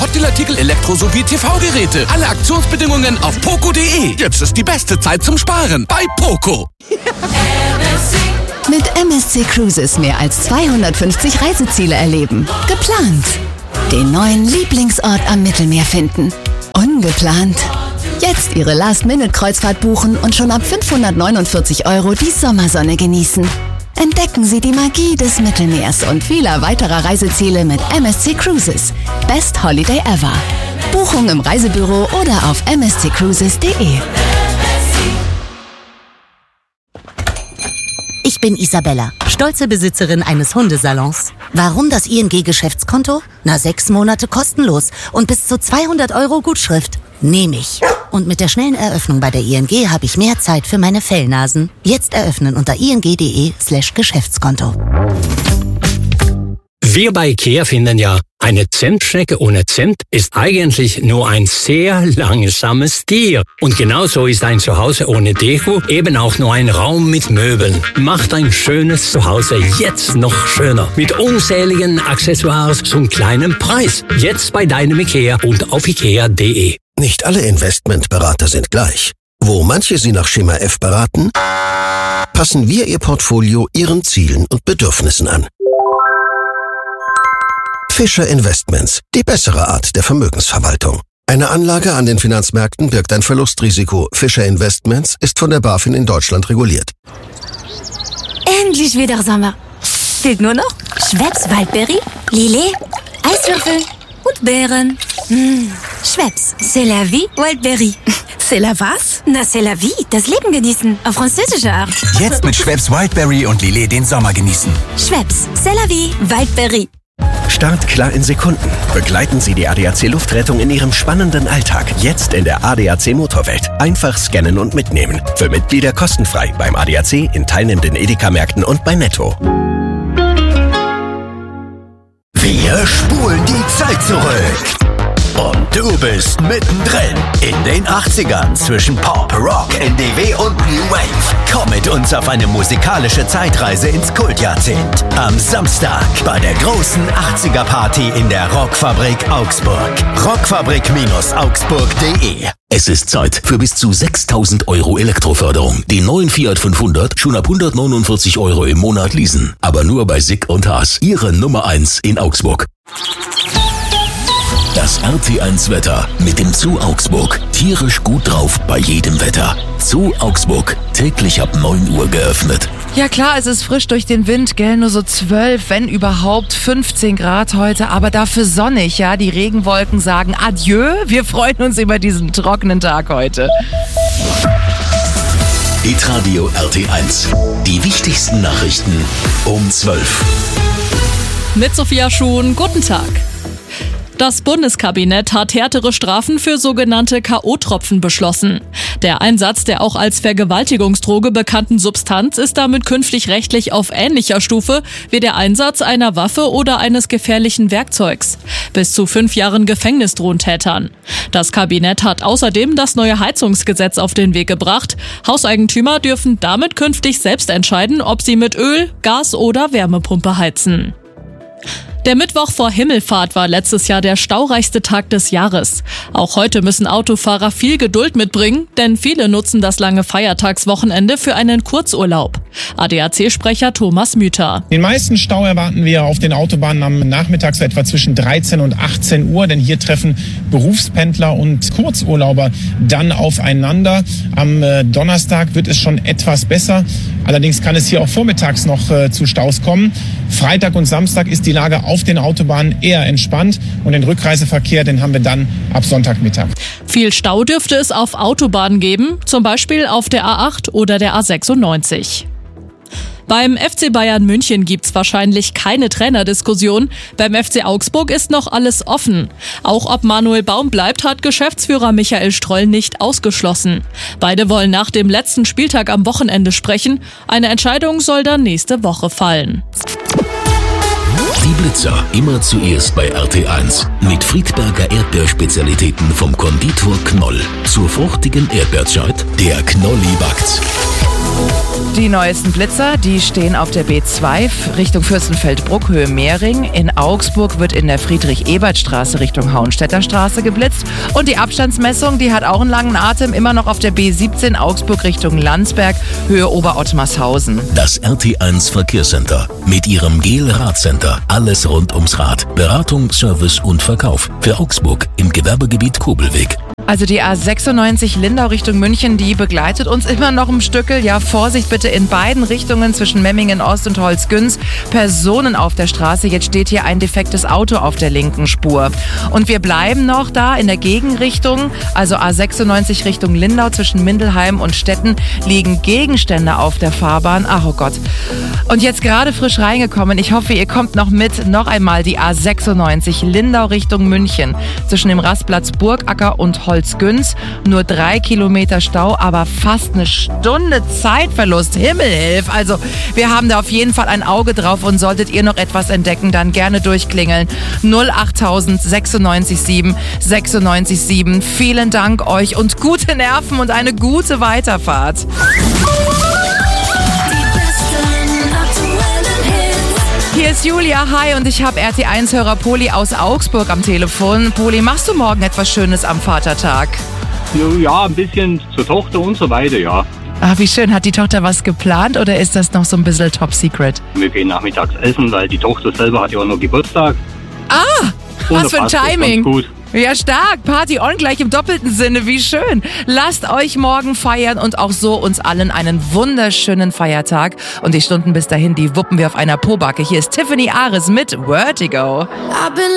Top-Deal-Artikel, Elektro- sowie TV-Geräte. Alle Aktionsbedingungen auf poco.de. Jetzt ist die beste Zeit zum Sparen bei Poco. Mit MSC Cruises mehr als 250 Reiseziele erleben. Geplant. Den neuen Lieblingsort am Mittelmeer finden. Ungeplant. Jetzt Ihre Last-Minute-Kreuzfahrt buchen und schon ab 549 € die Sommersonne genießen. Entdecken Sie die Magie des Mittelmeers und vieler weiterer Reiseziele mit MSC Cruises. Best Holiday ever. Buchung im Reisebüro oder auf msccruises.de. Ich bin Isabella, stolze Besitzerin eines Hundesalons. Warum das ING-Geschäftskonto? 6 Monate kostenlos und bis zu 200 € Gutschrift. Nehme ich. Und mit der schnellen Eröffnung bei der ING habe ich mehr Zeit für meine Fellnasen. Jetzt eröffnen unter ing.de/Geschäftskonto. Wir bei IKEA finden ja, eine Zentschnecke ohne Zent ist eigentlich nur ein sehr langsames Tier. Und genauso ist ein Zuhause ohne Deko eben auch nur ein Raum mit Möbeln. Macht ein schönes Zuhause jetzt noch schöner. Mit unzähligen Accessoires zum kleinen Preis. Jetzt bei deinem IKEA und auf ikea.de. Nicht alle Investmentberater sind gleich. Wo manche Sie nach Schema F beraten, passen wir Ihr Portfolio Ihren Zielen und Bedürfnissen an. Fischer Investments, die bessere Art der Vermögensverwaltung. Eine Anlage an den Finanzmärkten birgt ein Verlustrisiko. Fischer Investments ist von der BaFin in Deutschland reguliert. Endlich wieder Sommer. Fehlt nur noch Schweppes Waldberry, Lillet, Eiswürfel und Beeren. Schweppes, c'est la vie, Waldberry. C'est la was? Na, c'est la vie, das Leben genießen, auf französische Art. Jetzt mit Schweppes Wildberry und Lillet den Sommer genießen. Schweppes, c'est la vie, Waldberry. Start klar in Sekunden. Begleiten Sie die ADAC Luftrettung in Ihrem spannenden Alltag. Jetzt in der ADAC Motorwelt. Einfach scannen und mitnehmen. Für Mitglieder kostenfrei beim ADAC, in teilnehmenden Edeka-Märkten und bei Netto. Wir spulen die Zeit zurück. Und du bist mittendrin in den 80ern zwischen Pop, Rock, NDW und New Wave. Komm mit uns auf eine musikalische Zeitreise ins Kultjahrzehnt. Am Samstag bei der großen 80er-Party in der Rockfabrik Augsburg. Rockfabrik-augsburg.de. Es ist Zeit für bis zu 6.000 € Elektroförderung. Den neuen Fiat 500 schon ab 149 € im Monat leasen. Aber nur bei Sick und Haas. Ihre Nummer 1 in Augsburg. Das RT1-Wetter mit dem Zoo Augsburg. Tierisch gut drauf bei jedem Wetter. Zoo Augsburg. Täglich ab 9 Uhr geöffnet. Ja klar, es ist frisch durch den Wind, gell? Nur so 12, wenn überhaupt 15 Grad heute, aber dafür sonnig, ja? Die Regenwolken sagen Adieu. Wir freuen uns über diesen trockenen Tag heute. Hitradio RT1. Die wichtigsten Nachrichten um 12. Mit Sophia Schuhn, guten Tag. Das Bundeskabinett hat härtere Strafen für sogenannte K.O.-Tropfen beschlossen. Der Einsatz der auch als Vergewaltigungsdroge bekannten Substanz ist damit künftig rechtlich auf ähnlicher Stufe wie der Einsatz einer Waffe oder eines gefährlichen Werkzeugs. Bis zu 5 Jahren Gefängnis drohen Tätern. Das Kabinett hat außerdem das neue Heizungsgesetz auf den Weg gebracht. Hauseigentümer dürfen damit künftig selbst entscheiden, ob sie mit Öl, Gas oder Wärmepumpe heizen. Der Mittwoch vor Himmelfahrt war letztes Jahr der staureichste Tag des Jahres. Auch heute müssen Autofahrer viel Geduld mitbringen, denn viele nutzen das lange Feiertagswochenende für einen Kurzurlaub. ADAC-Sprecher Thomas Müther. Den meisten Stau erwarten wir auf den Autobahnen am Nachmittag so etwa zwischen 13 und 18 Uhr, denn hier treffen Berufspendler und Kurzurlauber dann aufeinander. Am Donnerstag wird es schon etwas besser. Allerdings kann es hier auch vormittags noch zu Staus kommen. Freitag und Samstag ist die Lage auf den Autobahnen eher entspannt und den Rückreiseverkehr, den haben wir dann ab Sonntagmittag. Viel Stau dürfte es auf Autobahnen geben, zum Beispiel auf der A8 oder der A96. Beim FC Bayern München gibt's wahrscheinlich keine Trainerdiskussion. Beim FC Augsburg ist noch alles offen. Auch ob Manuel Baum bleibt, hat Geschäftsführer Michael Stroll nicht ausgeschlossen. Beide wollen nach dem letzten Spieltag am Wochenende sprechen. Eine Entscheidung soll dann nächste Woche fallen. Die Blitzer immer zuerst bei RT1 mit Friedberger Erdbeerspezialitäten vom Konditor Knoll. Zur fruchtigen Erdbeerzeit, der Knolli backt's. Die neuesten Blitzer, die stehen auf der B2 Richtung Fürstenfeldbruck, Höhe Mehring. In Augsburg wird in der Friedrich-Ebert-Straße Richtung Hauenstädter Straße geblitzt. Und die Abstandsmessung, die hat auch einen langen Atem, immer noch auf der B17 Augsburg Richtung Landsberg, Höhe Oberottmarshausen. Das RT1 Verkehrscenter mit ihrem GEL-Radcenter. Alles rund ums Rad. Beratung, Service und Verkauf. Für Augsburg im Gewerbegebiet Kobelweg. Also die A96 Lindau Richtung München, die begleitet uns immer noch ein Stückel. Ja, Vorsicht bitte in beiden Richtungen zwischen Memmingen Ost und Holzgünz. Personen auf der Straße. Jetzt steht hier ein defektes Auto auf der linken Spur. Und wir bleiben noch da in der Gegenrichtung. Also A96 Richtung Lindau zwischen Mindelheim und Stetten liegen Gegenstände auf der Fahrbahn. Ach oh Gott. Und jetzt gerade frisch reingekommen. Ich hoffe, ihr kommt noch mit. Noch einmal die A96 Lindau Richtung München zwischen dem Rastplatz Burgacker und Holzgünz. Nur 3 Kilometer Stau, aber fast eine Stunde Zeitverlust. Himmelhilf. Also wir haben da auf jeden Fall ein Auge drauf und solltet ihr noch etwas entdecken, dann gerne durchklingeln. 08000 96 7 96 7. Vielen Dank euch und gute Nerven und eine gute Weiterfahrt. Hier ist Julia, hi, und ich habe RT1-Hörer Poli aus Augsburg am Telefon. Poli, machst du morgen etwas Schönes am Vatertag? Ja, ein bisschen zur Tochter und so weiter, ja. Ach, wie schön. Hat die Tochter was geplant oder ist das noch so ein bisschen top secret? Wir gehen nachmittags essen, weil die Tochter selber hat ja auch noch Geburtstag. Ah, und was für ein Timing. Gut. Ja, stark. Party on gleich im doppelten Sinne. Wie schön. Lasst euch morgen feiern und auch so uns allen einen wunderschönen Feiertag. Und die Stunden bis dahin, die wuppen wir auf einer Pobacke. Hier ist Tiffany Ares mit Vertigo.